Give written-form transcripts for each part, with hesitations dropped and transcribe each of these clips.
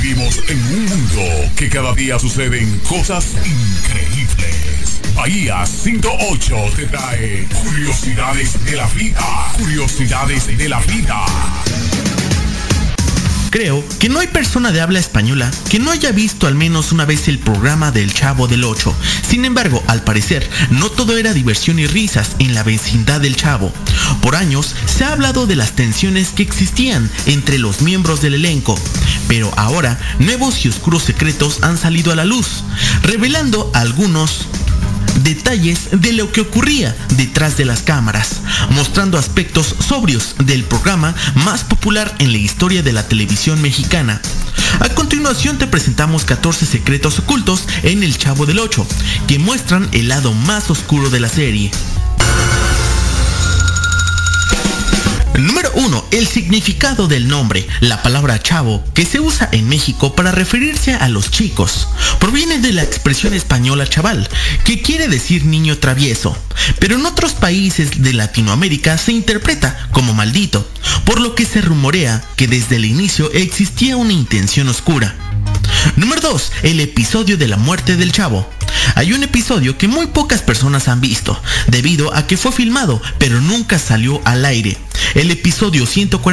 Vivimos en un mundo que cada día suceden cosas increíbles. Bahía 108 te trae curiosidades de la vida. Curiosidades de la vida. Creo que no hay persona de habla española que no haya visto al menos una vez el programa del Chavo del Ocho. Sin embargo, al parecer, no todo era diversión y risas en la vecindad del Chavo. Por años se ha hablado de las tensiones que existían entre los miembros del elenco, pero ahora nuevos y oscuros secretos han salido a la luz, revelando algunos detalles de lo que ocurría detrás de las cámaras, mostrando aspectos sobrios del programa más popular en la historia de la televisión mexicana. A continuación te presentamos 14 secretos ocultos en El Chavo del Ocho, que muestran el lado más oscuro de la serie. Número 1. El significado del nombre. La palabra chavo, que se usa en México para referirse a los chicos, proviene de la expresión española chaval, que quiere decir niño travieso, pero en otros países de Latinoamérica se interpreta como maldito, por lo que se rumorea que desde el inicio existía una intención oscura. Número 2. El episodio de la muerte del Chavo. Hay un episodio que muy pocas personas han visto, debido a que fue filmado, pero nunca salió al aire. El episodio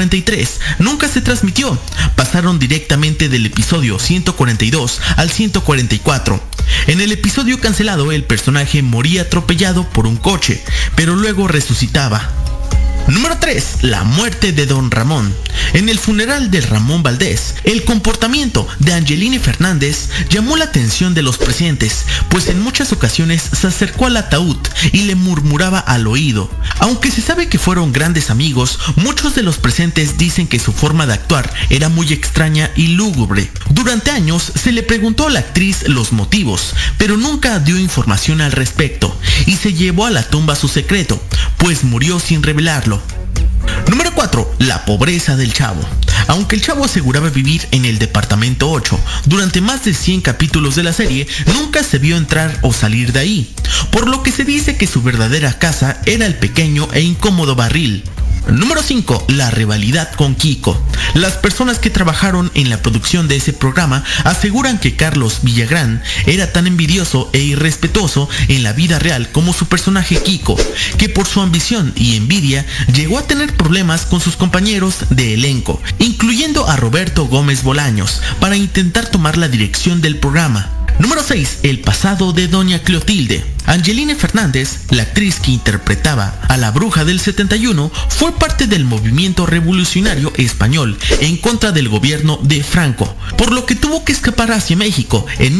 143 nunca se transmitió. Pasaron directamente del episodio 142 al 144. En el episodio cancelado, el personaje moría atropellado por un coche, pero luego resucitaba. Número 3. La muerte de Don Ramón. En el funeral de Ramón Valdés, el comportamiento de Angelina Fernández llamó la atención de los presentes, pues en muchas ocasiones se acercó al ataúd y le murmuraba al oído. Aunque se sabe que fueron grandes amigos, muchos de los presentes dicen que su forma de actuar era muy extraña y lúgubre. Durante años se le preguntó a la actriz los motivos, pero nunca dio información al respecto, y se llevó a la tumba su secreto, pues murió sin revelarlo. Número 4. La pobreza del Chavo. Aunque el Chavo aseguraba vivir en el departamento 8, durante más de 100 capítulos de la serie, nunca se vio entrar o salir de ahí, por lo que se dice que su verdadera casa era el pequeño e incómodo barril. Número 5. La rivalidad con Kiko. Las personas que trabajaron en la producción de ese programa aseguran que Carlos Villagrán era tan envidioso e irrespetuoso en la vida real como su personaje Kiko, que por su ambición y envidia llegó a tener problemas con sus compañeros de elenco, incluyendo a Roberto Gómez Bolaños, para intentar tomar la dirección del programa. Número 6. El pasado de Doña Clotilde. Angelina Fernández, la actriz que interpretaba a la bruja del 71, fue parte del movimiento revolucionario español en contra del gobierno de Franco, por lo que tuvo que escapar hacia México en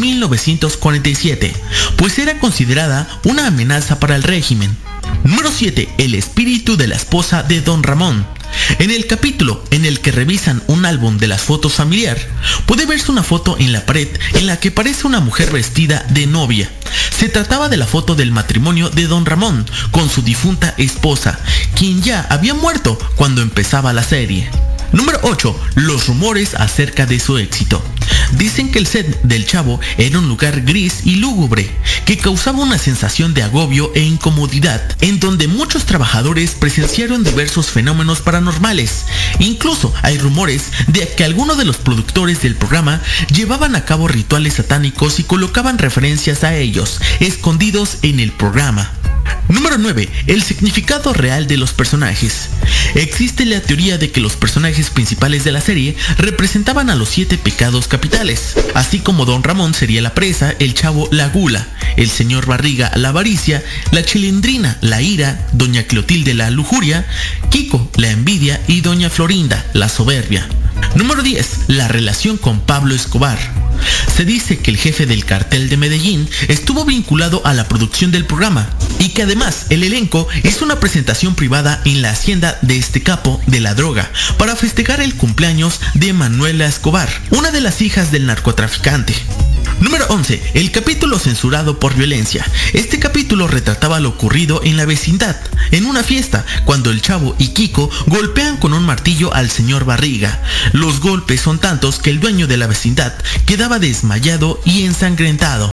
1947, pues era considerada una amenaza para el régimen. Número 7. El espíritu de la esposa de Don Ramón. En el capítulo en el que revisan un álbum de las fotos familiar, puede verse una foto en la pared en la que aparece una mujer vestida de novia. Se trataba de la foto del matrimonio de Don Ramón con su difunta esposa, quien ya había muerto cuando empezaba la serie. Número 8. Los rumores acerca de su éxito. Dicen que el set del Chavo era un lugar gris y lúgubre, que causaba una sensación de agobio e incomodidad, en donde muchos trabajadores presenciaron diversos fenómenos paranormales. Incluso hay rumores de que algunos de los productores del programa llevaban a cabo rituales satánicos y colocaban referencias a ellos, escondidos en el programa. Número 9. El significado real de los personajes. Existe la teoría de que los personajes principales de la serie representaban a los 7 pecados capitales, así como Don Ramón sería la presa, el Chavo la gula, el señor Barriga la avaricia, la Chilindrina la ira, Doña Clotilde la lujuria, Kiko la envidia y Doña Florinda la soberbia. Número 10. La relación con Pablo Escobar. Se dice que el jefe del cartel de Medellín estuvo vinculado a la producción del programa y que además el elenco hizo una presentación privada en la hacienda de este capo de la droga para festejar el cumpleaños de Manuela Escobar, una de las hijas del narcotraficante. Número 11. El capítulo censurado por violencia. Este capítulo retrataba lo ocurrido en la vecindad, en una fiesta, cuando el Chavo y Kiko golpean con un martillo al señor Barriga. Los golpes son tantos que el dueño de la vecindad quedaba desmayado y ensangrentado.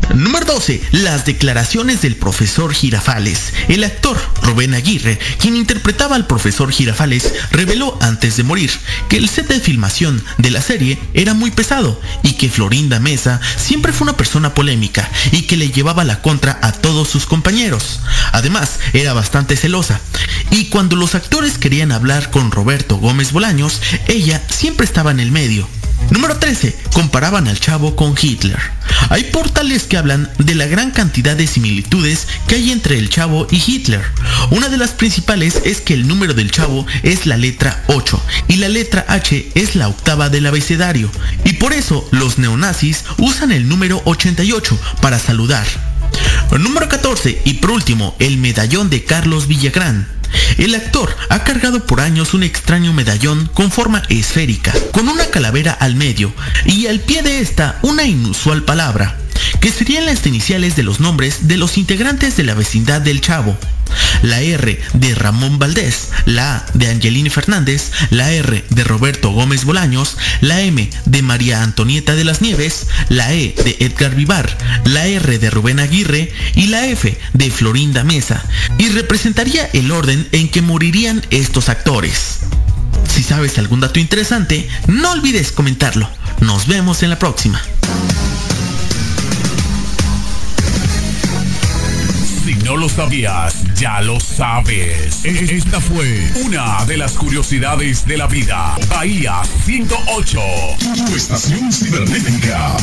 Número 12. Las declaraciones del profesor Girafales. El actor Rubén Aguirre, quien interpretaba al profesor Girafales, reveló antes de morir que el set de filmación de la serie era muy pesado y que Florinda Mesa siempre fue una persona polémica y que le llevaba la contra a todos sus compañeros. Además, era bastante celosa y cuando los actores querían hablar con Roberto Gómez Bolaños, ella siempre estaba en el medio. Número 13. Comparaban al Chavo con Hitler. Hay portales que hablan de la gran cantidad de similitudes que hay entre el Chavo y Hitler. Una de las principales es que el número del Chavo es la letra 8 y la letra H es la octava del abecedario. Y por eso los neonazis usan el número 88 para saludar. Número 14. Y por último, el medallón de Carlos Villagrán. El actor ha cargado por años un extraño medallón con forma esférica, con una calavera al medio y al pie de esta una inusual palabra, que serían las iniciales de los nombres de los integrantes de la vecindad del Chavo. La R de Ramón Valdés, la A de Angelina Fernández, la R de Roberto Gómez Bolaños, la M de María Antonieta de las Nieves, la E de Edgar Vivar, la R de Rubén Aguirre y la F de Florinda Mesa, y representaría el orden en que morirían estos actores. Si sabes algún dato interesante, no olvides comentarlo. Nos vemos en la próxima. Si no lo sabías, ya lo sabes. Esta fue una de las curiosidades de la vida. Bahía 108. Tu estación cibernética.